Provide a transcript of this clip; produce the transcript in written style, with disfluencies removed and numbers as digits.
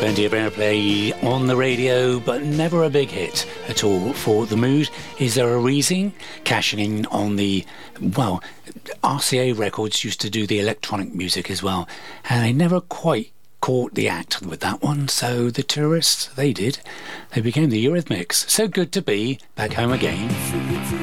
Plenty of airplay on the radio, but never a big hit at all for The Mood. Is There a Reason? Cashing in on the, well, RCA Records used to do the electronic music as well, and they never quite caught the act with that one, so the Tourists, they did. They became the Eurythmics. So good to be back home again.